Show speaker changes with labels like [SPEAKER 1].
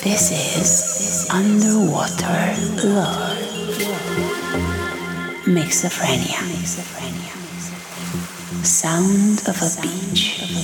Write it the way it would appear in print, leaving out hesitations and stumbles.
[SPEAKER 1] This is Underwater Love. Mixophrenia. Sound of a beach.